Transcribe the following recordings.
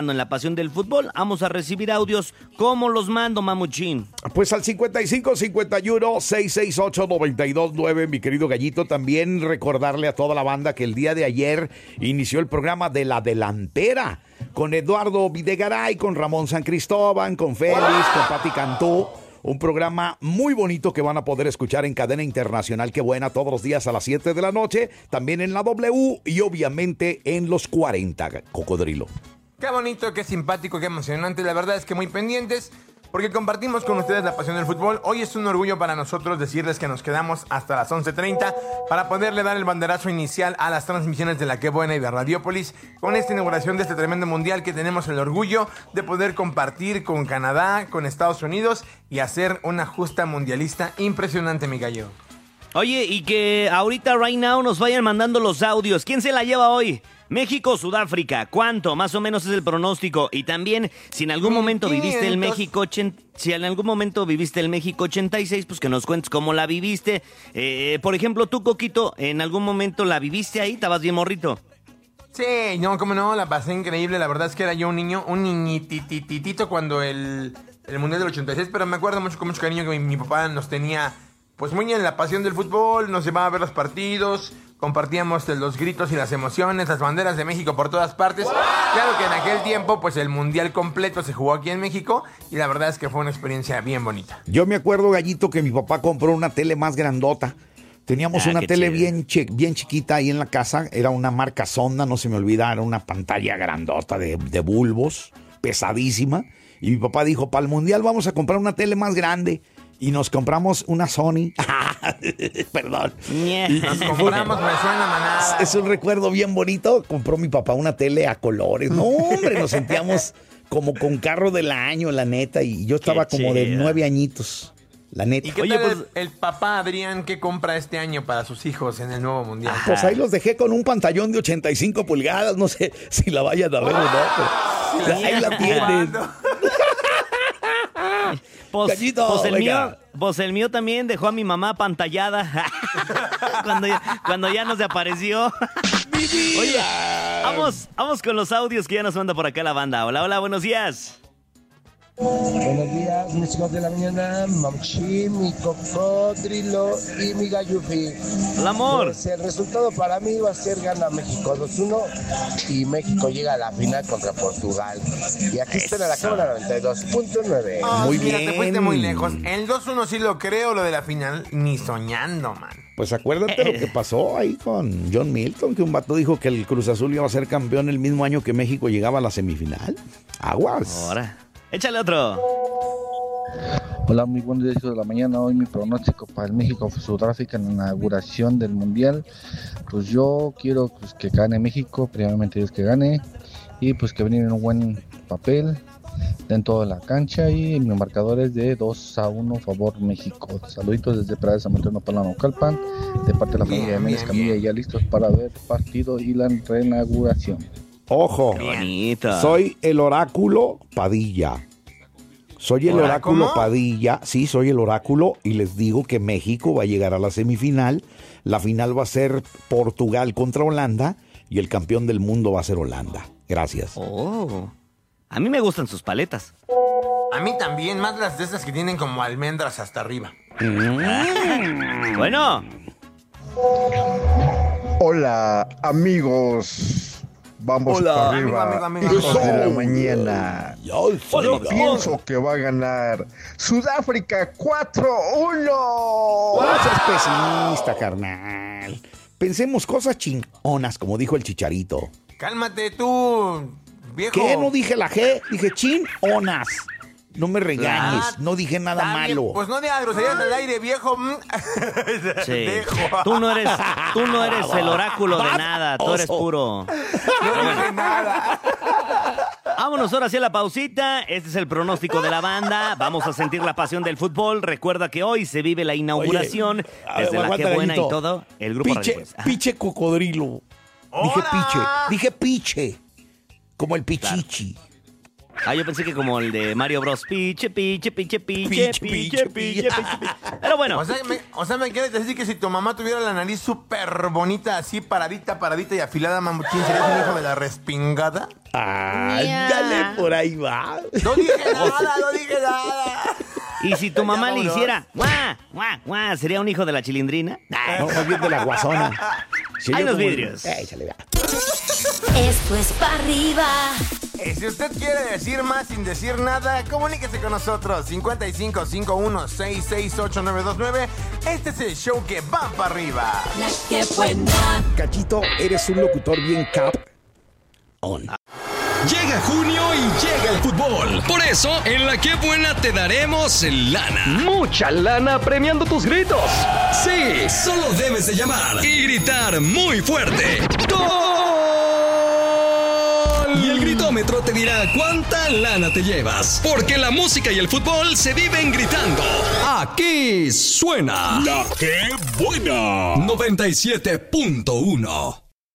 en la pasión del fútbol. Vamos a recibir audios. ¿Cómo los mando, Mamuchín? Pues al 5551-668-929, mi querido Gallito. También recordarle a toda la banda que el día de ayer inició el programa de La Delantera con Eduardo Videgaray, con Ramón San Cristóbal, con Félix, con Pati Cantú. Un programa muy bonito que van a poder escuchar en cadena internacional. Qué buena, todos los días a las 7 de la noche. También en la W y obviamente en los 40, Cocodrilo. Qué bonito, qué simpático, qué emocionante. La verdad es que muy pendientes porque compartimos con ustedes la pasión del fútbol. Hoy es un orgullo para nosotros decirles que nos quedamos hasta las 11:30 para poderle dar el banderazo inicial a las transmisiones de La Qué Buena y de Radiópolis con esta inauguración de este tremendo mundial que tenemos el orgullo de poder compartir con Canadá, con Estados Unidos y hacer una justa mundialista impresionante, mi gallo. Oye, y que ahorita, right now, nos vayan mandando los audios. ¿Quién se la lleva hoy? México, Sudáfrica, ¿cuánto? Más o menos es el pronóstico. Y también, si en algún momento viviste el México 86, pues que nos cuentes cómo la viviste. Por ejemplo, tú, Coquito, ¿en algún momento la viviste ahí? ¿Estabas bien morrito? Sí, no, cómo no, la pasé increíble. La verdad es que era yo un niñitititito cuando el Mundial del 86, pero me acuerdo mucho con mucho cariño que mi papá nos tenía pues muy en la pasión del fútbol, nos llevaba a ver los partidos, compartíamos los gritos y las emociones, las banderas de México por todas partes. Claro que en aquel tiempo, pues el mundial completo se jugó aquí en México y la verdad es que fue una experiencia bien bonita. Yo me acuerdo, Gallito, que mi papá compró una tele más grandota. Teníamos una tele bien chiquita ahí en la casa, era una marca Sonda, no se me olvida, era una pantalla grandota de bulbos, pesadísima. Y mi papá dijo, para el mundial vamos a comprar una tele más grande. Y nos compramos una Sony. Perdón. Nos compramos, me suena manada. Es un recuerdo bien bonito. Compró mi papá una tele a colores. No, hombre, nos sentíamos como con carro del año, la neta. Y yo estaba como de 9 añitos, la neta. ¿Y qué tal pues, el papá Adrián qué compra este año para sus hijos en el nuevo mundial? Pues ahí los dejé con un pantallón de 85 pulgadas. No sé si la vayan a ver o no. Pero ahí la tienen. Gallito, pues el mío también dejó a mi mamá pantallada cuando ya no se apareció. Oye, vamos con los audios que ya nos manda por acá la banda. Hola, buenos días. Buenos días, mis hijos de la mañana, Mamuchín, mi Cocodrilo y mi Gallufi. Hola, amor. Pues el resultado para mí va a ser gana México 2-1 y México llega a la final contra Portugal. Y aquí está la cámara 92.9. Oh, muy bien. Te fuiste muy lejos. El 2-1 sí lo creo, lo de la final, ni soñando, man. Pues acuérdate lo que pasó ahí con John Milton, que un vato dijo que el Cruz Azul iba a ser campeón el mismo año que México llegaba a la semifinal. Aguas. Ahora. Échale otro. Hola, muy buenos días, hijos de la mañana. Hoy mi pronóstico para el México-Sudáfrica en la inauguración del Mundial. Pues yo quiero pues, que gane México, primeramente Dios que gane. Y pues que venga en un buen papel dentro de la cancha. Y mi marcador es de 2-1 favor México. Saluditos desde Prada de San Antonio, Palano, Calpan. De parte de la familia de Méndez Camilla, ya listos para ver el partido y la reinauguración. Ojo, soy el oráculo Padilla. Soy el oráculo Padilla. Sí, soy el oráculo y les digo que México va a llegar a la semifinal. La final va a ser Portugal contra Holanda y el campeón del mundo va a ser Holanda. Gracias. Oh, a mí me gustan sus paletas. A mí también, más las de esas que tienen como almendras hasta arriba. Bueno. Hola, amigos. Vamos para arriba, hijos de la mañana. Yo pienso que va a ganar Sudáfrica 4-1. No seas pesimista, carnal. Pensemos cosas chingonas, como dijo el Chicharito. Cálmate tú, viejo. ¿Qué? No dije la G, dije chingonas. No me regañes, no dije nada malo. Pues no digas groserías al aire, viejo. Sí. Tú no eres el oráculo de nada, tú eres puro. No dije nada. Vámonos ahora hacia la pausita. Este es el pronóstico de la banda. Vamos a sentir la pasión del fútbol. Recuerda que hoy se vive la inauguración. Desde La Qué Buena y todo. El grupo Piche Cocodrilo. Dije piche. Como el pichichi. Ah, yo pensé que como el de Mario Bros. Piche. Pero bueno. O sea, me quieres decir que si tu mamá tuviera la nariz súper bonita, así paradita y afilada, ¿quién sería un hijo de la respingada? Ándale, por ahí va. No dije nada. Y si tu mamá le hiciera guau, ¿sería un hijo de la chilindrina? No, más bien de la guasona. Sí, hay los vidrios. Échale, va. Esto es para arriba. Si usted quiere decir más sin decir nada, comuníquese con nosotros. 5551668929. Este es el show que va para arriba. La que buena. Cachito, eres un locutor bien on. Llega junio y llega el fútbol. Por eso, en La Que Buena te daremos lana. Mucha lana premiando tus gritos. Sí, solo debes de llamar y gritar muy fuerte. ¡Gol! Y el gritómetro te dirá cuánta lana te llevas. Porque la música y el fútbol se viven gritando. Aquí suena La Que Buena 97.1.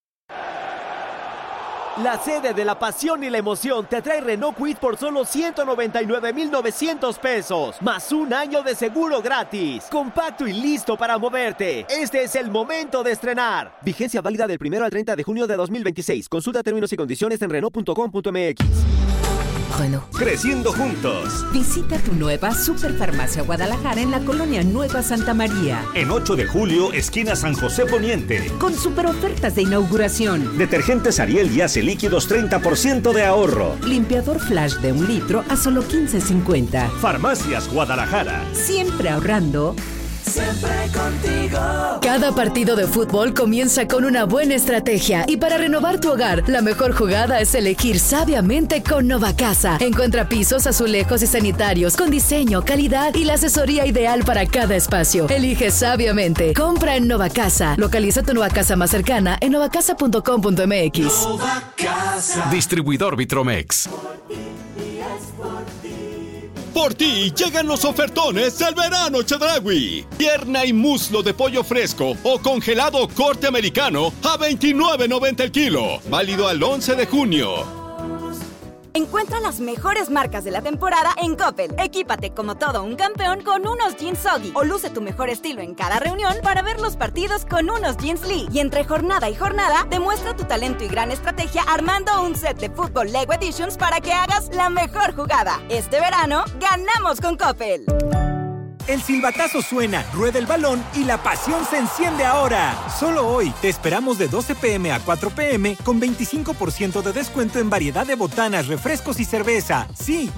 La sede de la pasión y la emoción te trae Renault Kwid por solo 199,900 pesos, más un año de seguro gratis. Compacto y listo para moverte. Este es el momento de estrenar. Vigencia válida del 1 al 30 de junio de 2026. Consulta términos y condiciones en Renault.com.mx. Renault. Creciendo juntos. Visita tu nueva Superfarmacia Guadalajara en la colonia Nueva Santa María. En 8 de julio, esquina San José Poniente. Con super ofertas de inauguración. Detergentes Ariel y Ace líquidos 30% de ahorro. Limpiador Flash de 1 litro a solo $15.50. Farmacias Guadalajara. Siempre ahorrando. Siempre contigo. Cada partido de fútbol comienza con una buena estrategia y para renovar tu hogar, la mejor jugada es elegir sabiamente con Novacasa. Encuentra pisos, azulejos y sanitarios con diseño, calidad y la asesoría ideal para cada espacio. Elige sabiamente. Compra en Novacasa. Localiza tu Novacasa más cercana en novacasa.com.mx. Novacasa. Distribuidor Vitromex. Por ti llegan los ofertones del verano Chedraui. Pierna y muslo de pollo fresco o congelado corte americano a $29.90 el kilo. Válido al 11 de junio. Encuentra las mejores marcas de la temporada en Coppel. Equípate como todo un campeón con unos jeans Soggy o luce tu mejor estilo en cada reunión para ver los partidos con unos jeans Lee. Y entre jornada y jornada, demuestra tu talento y gran estrategia armando un set de fútbol Lego Editions para que hagas la mejor jugada. Este verano, ganamos con Coppel. El silbatazo suena, rueda el balón y la pasión se enciende ahora. Solo hoy te esperamos de 12 p.m. a 4 p.m. con 25% de descuento en variedad de botanas, refrescos y cerveza. Sí,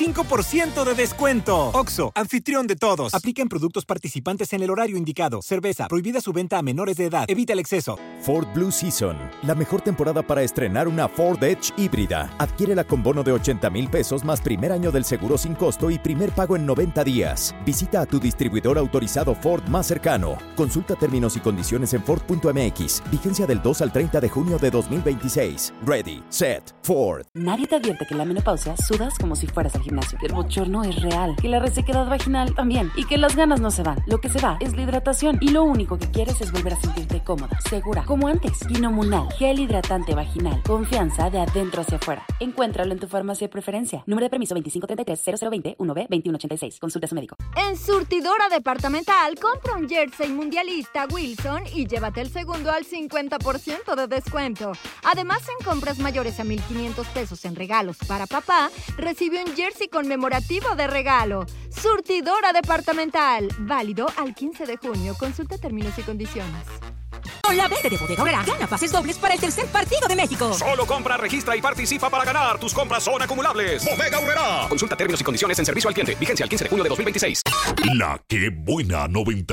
25% de descuento. Oxxo, anfitrión de todos. Aplica en productos participantes en el horario indicado. Cerveza, prohibida su venta a menores de edad. Evita el exceso. Ford Blue Season, la mejor temporada para estrenar una Ford Edge híbrida. Adquiérela con bono de $80,000 más primer año del seguro sin costo y primer pago en 90 días. Visita a tu distribuidor autorizado Ford más cercano. Consulta términos y condiciones en Ford.mx. Vigencia del 2 al 30 de junio de 2026. Ready, set, Ford. Nadie te advierte que en la menopausia sudas como si fueras al gimnasio. Que el bochorno es real. Que la resequedad vaginal también. Y que las ganas no se van. Lo que se va es la hidratación. Y lo único que quieres es volver a sentirte cómoda, segura, como antes. Quinomunal, gel hidratante vaginal. Confianza de adentro hacia afuera. Encuéntralo en tu farmacia de preferencia. Número de permiso 2533-0020-1B-2186. Consulta a su médico. En Surtidora Departamental, compra un jersey mundialista Wilson y llévate el segundo al 50% de descuento. Además, en compras mayores a $1,500 en regalos para papá, recibe un jersey conmemorativo de regalo. Surtidora Departamental, válido al 15 de junio. Consulta términos y condiciones. Con la verde de Bodega Aurrerá, gana pases dobles para el tercer partido de México. Solo compra, registra y participa para ganar. Tus compras son acumulables. Bodega Aurrerá. Consulta términos y condiciones en servicio al cliente. Vigencia al 15 de junio de 2026. La Que Buena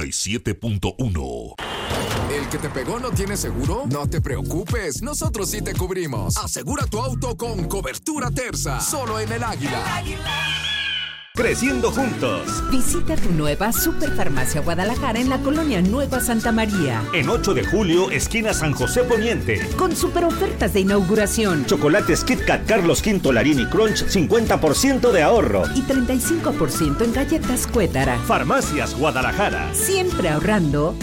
97.1. ¿El que te pegó no tiene seguro? No te preocupes, nosotros sí te cubrimos. Asegura tu auto con cobertura Terza. Solo en El Águila. Creciendo juntos. Visita tu nueva Superfarmacia Guadalajara en la colonia Nueva Santa María. En 8 de julio, esquina San José Poniente. Con super ofertas de inauguración. Chocolates Kit Kat Carlos V Larini Crunch, 50% de ahorro. Y 35% en galletas Cuétara. Farmacias Guadalajara. Siempre ahorrando.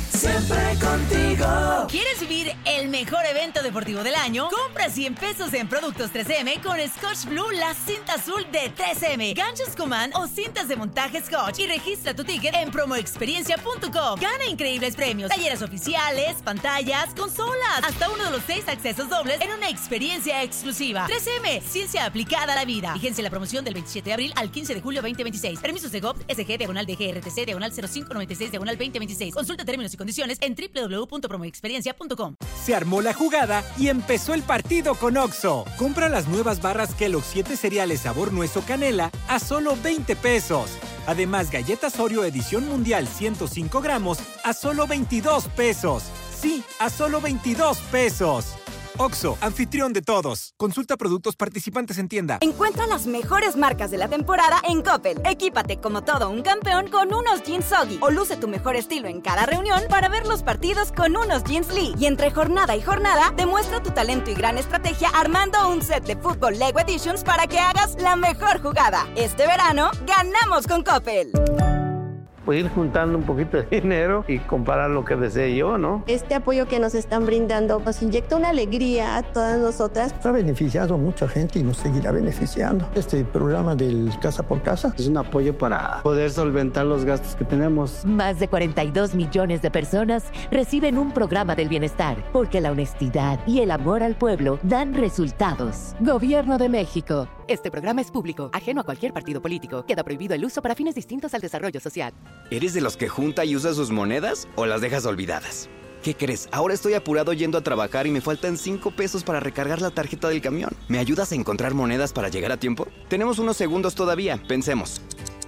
Siempre contigo. ¿Quieres vivir el mejor evento deportivo del año? Compra 100 pesos en productos 3M con Scotch Blue, la cinta azul de 3M, ganchos Command o cintas de montaje Scotch y registra tu ticket en promoexperiencia.com. Gana increíbles premios, talleres oficiales, pantallas, consolas, hasta uno de los 6 accesos dobles en una experiencia exclusiva. 3M, ciencia aplicada a la vida. Vigencia la promoción del 27 de abril al 15 de julio 2026. Permisos de GOV, SG, /DGRTC, /0596, /2026. Consulta términos y condiciones en www.promoexperiencia.com. Se armó la jugada y empezó el partido con Oxxo. Compra las nuevas barras Kellogg's 7 cereales sabor nuez o canela a solo 20 pesos. Además, galletas Oreo edición mundial 105 gramos a solo 22 pesos. Sí, a solo 22 pesos. Oxxo, anfitrión de todos. Consulta productos participantes en tienda. Encuentra las mejores marcas de la temporada en Coppel. Equípate como todo un campeón con unos jeans Soggy o luce tu mejor estilo en cada reunión para ver los partidos con unos jeans Lee. Y entre jornada y jornada, demuestra tu talento y gran estrategia armando un set de fútbol Lego Editions para que hagas la mejor jugada. Este verano, ganamos con Coppel. Pues ir juntando un poquito de dinero y comprar lo que desee yo, ¿no? Este apoyo que nos están brindando nos inyecta una alegría a todas nosotras. Ha beneficiado a mucha gente y nos seguirá beneficiando. Este programa del Casa por Casa es un apoyo para poder solventar los gastos que tenemos. Más de 42 millones de personas reciben un programa del bienestar, porque la honestidad y el amor al pueblo dan resultados. Gobierno de México. Este programa es público, ajeno a cualquier partido político. Queda prohibido el uso para fines distintos al desarrollo social. ¿Eres de los que junta y usa sus monedas o las dejas olvidadas? ¿Qué crees? Ahora estoy apurado yendo a trabajar y me faltan 5 pesos para recargar la tarjeta del camión. ¿Me ayudas a encontrar monedas para llegar a tiempo? Tenemos unos segundos todavía, pensemos.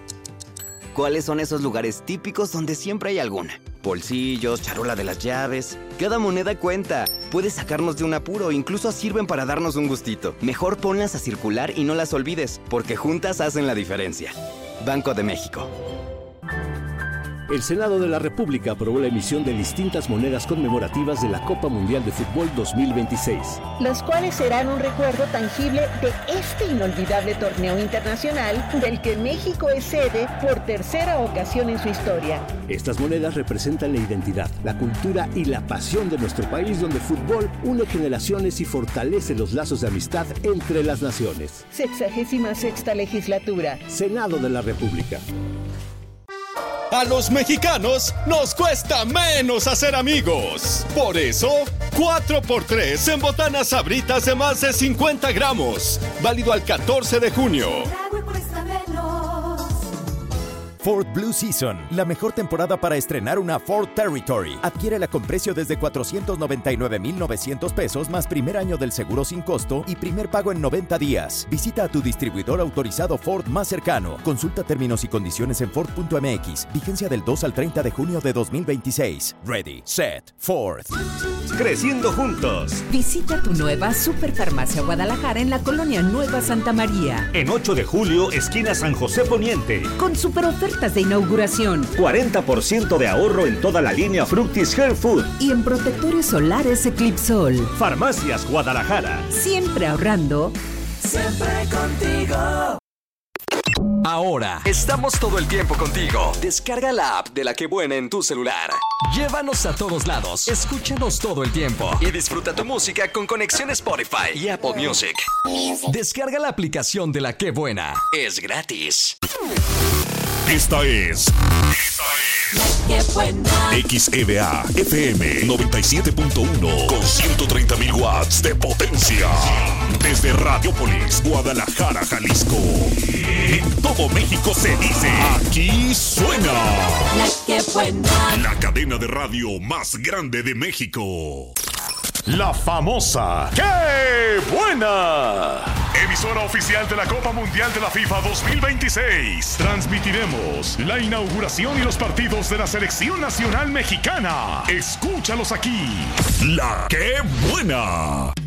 ¿Cuáles son esos lugares típicos donde siempre hay alguna? Bolsillos, charola de las llaves. Cada moneda cuenta. Puede sacarnos de un apuro, incluso sirven para darnos un gustito. Mejor ponlas a circular y no las olvides, porque juntas hacen la diferencia. Banco de México. El Senado de la República aprobó la emisión de distintas monedas conmemorativas de la Copa Mundial de Fútbol 2026. Las cuales serán un recuerdo tangible de este inolvidable torneo internacional del que México es sede por tercera ocasión en su historia. Estas monedas representan la identidad, la cultura y la pasión de nuestro país, donde el fútbol une generaciones y fortalece los lazos de amistad entre las naciones. 66ª legislatura. Senado de la República. A los mexicanos nos cuesta menos hacer amigos. Por eso, 4x3 en botanas Sabritas de más de 50 gramos. Válido al 14 de junio. Ford Blue Season, la mejor temporada para estrenar una Ford Territory. Adquiérela con precio desde 499,900 pesos más primer año del seguro sin costo y primer pago en 90 días. Visita a tu distribuidor autorizado Ford más cercano. Consulta términos y condiciones en Ford.mx. Vigencia del 2 al 30 de junio de 2026. Ready, set, Ford. Creciendo juntos. Visita tu nueva Superfarmacia Guadalajara en la colonia Nueva Santa María. En 8 de julio, esquina San José Poniente. Con super ofertas de inauguración. 40% de ahorro en toda la línea Fructis Hair Food. Y en protectores solares Eclipsol. Farmacias Guadalajara. Siempre ahorrando. Siempre contigo. Ahora, estamos todo el tiempo contigo. Descarga la app de La Qué Buena en tu celular. Llévanos a todos lados, escúchanos todo el tiempo y disfruta tu música con conexión Spotify y Apple Music. Descarga la aplicación de La Qué Buena. Es gratis. Esta es ¡Qué buena! XEDA FM 97.1 con 130,000 watts de potencia. Desde Radiopolis, Guadalajara, Jalisco. En todo México se dice, aquí suena. ¡Qué buena! La cadena de radio más grande de México. La famosa ¡Qué buena! Emisora oficial de la Copa Mundial de la FIFA 2026. Transmitiremos la inauguración y los partidos de la Selección Nacional Mexicana. Escúchalos aquí. La ¡Qué buena!